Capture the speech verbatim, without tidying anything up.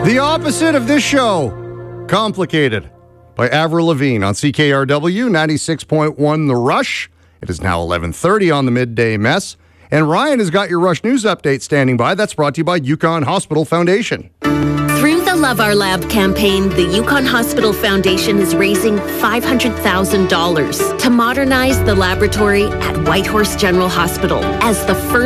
The opposite of this show, Complicated, by Avril Lavigne on C K R W ninety-six point one The Rush. It is now eleven thirty on the Midday Mess. And Ryan has got your Rush News Update standing by. That's brought to you by Yukon Hospital Foundation. Through the Love Our Lab campaign, the Yukon Hospital Foundation is raising five hundred thousand dollars to modernize the laboratory at Whitehorse General Hospital as the first